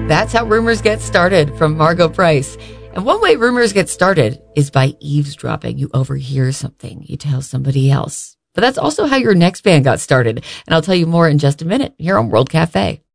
That's how rumors get started from Margo Price. And one way rumors get started is by eavesdropping. You overhear something, you tell somebody else. But that's also how your next band got started. And I'll tell you more in just a minute here on World Cafe.